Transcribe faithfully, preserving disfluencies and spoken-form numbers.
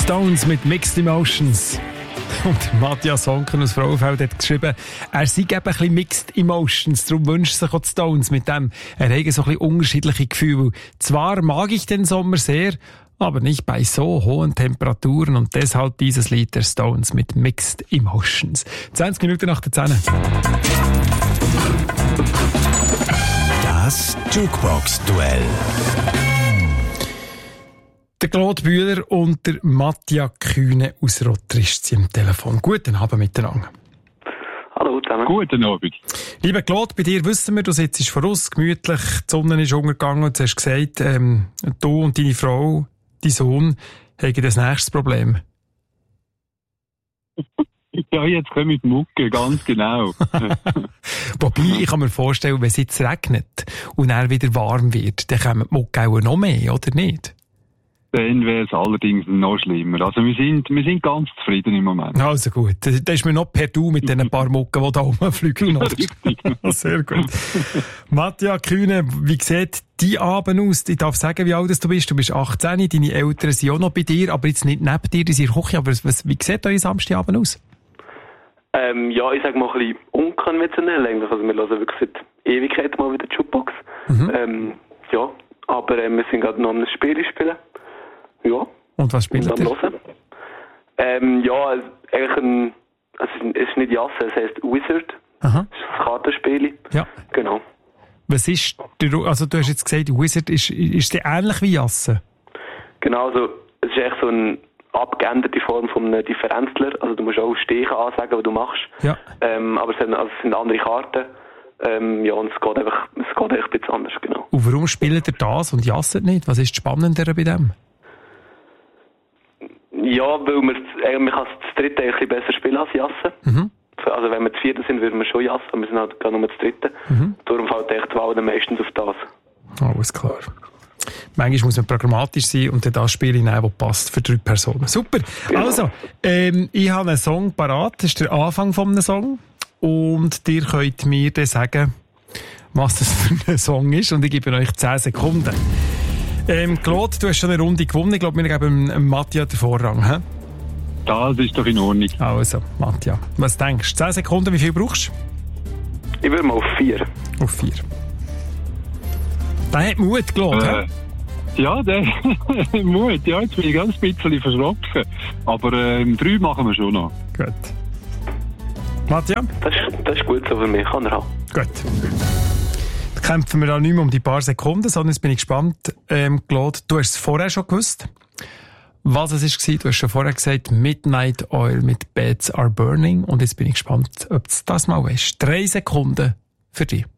Stones mit Mixed Emotions. Und Matthias Honken aus Frauenfeld hat geschrieben, er sei eben ein bisschen Mixed Emotions, darum wünscht sich auch die Stones mit dem. Er hätte so ein bisschen unterschiedliche Gefühle. Zwar mag ich den Sommer sehr, aber nicht bei so hohen Temperaturen und deshalb dieses Lied der Stones mit Mixed Emotions. zwanzig Minuten nach der zehn. Das Jukebox-Duell. Der Claude Bühler und der Mattia Kühne aus Rotrisch sind am Telefon. Guten Abend miteinander. Hallo zusammen. Guten Abend. Lieber Claude, bei dir wissen wir, du sitzt vor uns gemütlich, die Sonne ist untergegangen und du hast gesagt, ähm, du und deine Frau, dein Sohn, haben das nächste Problem. Ja, jetzt komme ich die Mucke, ganz genau. Wobei, ich kann mir vorstellen, wenn es jetzt regnet und er wieder warm wird, dann kommen die Mucke auch noch mehr, oder nicht? Dann wäre es allerdings noch schlimmer. Also wir sind, wir sind ganz zufrieden im Moment. Also gut, da ist mir noch per Du mit diesen paar Mucken, die da rumfliegen. Richtig. Sehr gut. Mattia Kühne, wie sieht dein Abend aus? Ich darf sagen, wie alt du bist. Du bist achtzehn, deine Eltern sind auch noch bei dir, aber jetzt nicht neben dir, die sind in der Küche. Aber was, wie sieht euer Samstagabend aus? Ähm, ja, ich sage mal ein bisschen unkonventionell eigentlich. Also wir hören wirklich seit Ewigkeit mal wieder Jukebox. Mhm. Ähm, ja, aber äh, wir sind gerade noch ein Spiel spielen. Ja. Und was spielt ihr? Ähm, ja, eigentlich ein, also es ist nicht Jasse, es heisst Wizard. Aha. Das ist ein Kartenspiel. Ja. Genau. Was ist, der, also du hast jetzt gesagt, Wizard, ist, ist der ähnlich wie Jasse? Genau, also es ist echt so eine abgeänderte Form von einem Differenzler. Also du musst auch Stiche ansagen, was du machst. Ja. Ähm, aber es sind, also es sind andere Karten. Ähm, ja, und es geht einfach, es geht einfach ein bisschen anders, genau. Und warum spielt ihr das und Jasset nicht? Was ist das Spannendere bei dem? Ja, weil wir, äh, man kann das dritte ein bisschen besser spielen als Jassen. Mhm. Also wenn wir zu vierten sind, würden wir schon jassen, aber wir sind halt gerade nur zu dritten. Mhm. Darum fällt echt die Wahl dann meistens auf das. Alles klar. Manchmal muss man programmatisch sein und dann das Spiel hinein, das passt für drei Personen. Super. Genau. Also, ähm, ich habe einen Song parat. Das ist der Anfang von einem Song. Und ihr könnt mir dann sagen, was das für ein Song ist. Und ich gebe euch zehn Sekunden. Ähm, Claude, du hast schon eine Runde gewonnen. Ich glaube, wir geben Mattia den Vorrang. He? Das ist doch in Ordnung. Also, Mattia, was denkst du? zehn Sekunden, wie viel brauchst du? Ich würde mal auf vier. Auf vier. Der hat Mut, Claude. Äh, ja, der Mut. Ja, jetzt bin ich ganz ein bisschen verschrocken. Aber ähm, drei machen wir schon noch. Gut. Mattia? Das, das ist gut so für mich. Kann er haben. Gut. Kämpfen wir da nicht mehr um die paar Sekunden, sondern jetzt bin ich gespannt. Ähm, Claude, du hast es vorher schon gewusst. Was es war, du hast schon vorher gesagt, Midnight Oil mit Beds Are Burning. Und jetzt bin ich gespannt, ob du das mal weißt. Drei Sekunden für dich.